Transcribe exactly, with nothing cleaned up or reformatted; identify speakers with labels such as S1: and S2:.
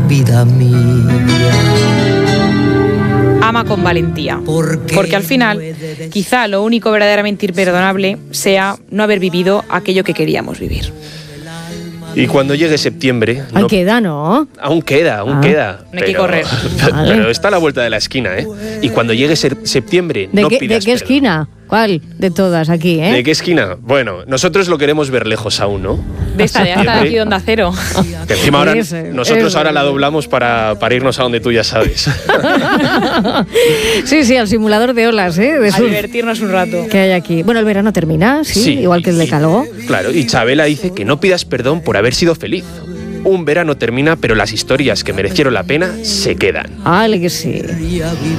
S1: vida mía.
S2: Ama con valentía, porque al final quizá lo único verdaderamente imperdonable sea no haber vivido aquello que queríamos vivir.
S3: Y cuando llegue septiembre...
S4: Ahí
S3: no,
S4: queda, ¿no?
S3: Aún queda, aún
S4: Ah.
S3: queda.
S2: No hay que correr.
S3: Pero,
S4: Vale.
S3: pero está a la vuelta de la esquina, ¿eh? Y cuando llegue ser- septiembre,
S4: ¿De
S3: no
S4: qué,
S3: pidas
S4: ¿de qué
S3: perdón.
S4: esquina? ¿Cuál? De todas aquí, ¿eh?
S3: ¿De qué esquina? Bueno, nosotros lo queremos ver lejos aún, ¿no?
S2: De esta, de hasta de aquí de Onda Cero.
S3: Que encima ahora,
S4: Ese,
S3: nosotros
S4: ese.
S3: ahora la doblamos para, para irnos a donde tú ya sabes.
S4: Sí, sí, al simulador de olas, ¿eh? De
S2: A
S4: surf
S2: divertirnos un rato.
S4: que hay aquí. Bueno, el verano termina, sí,
S3: Sí,
S4: igual que el
S3: y-
S4: decálogo.
S3: Claro, y Chabela dice que no pidas perdón por haber sido feliz. Un verano termina, pero las historias que merecieron la pena se quedan.
S4: Vale, que sí.